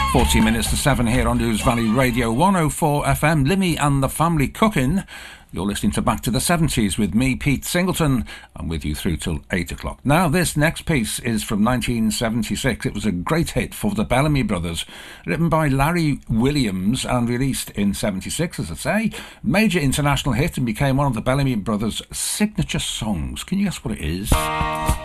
14 minutes to 7 here on News Valley Radio 104 FM. Limmy and the Family Cooking. You're listening to Back to the 70s with me, Pete Singleton. I'm with you through till 8 o'clock. Now, this next piece is from 1976. It was a great hit for the Bellamy Brothers, written by Larry Williams and released in 76, as I say. Major international hit and became one of the Bellamy Brothers' signature songs. Can you guess what it is?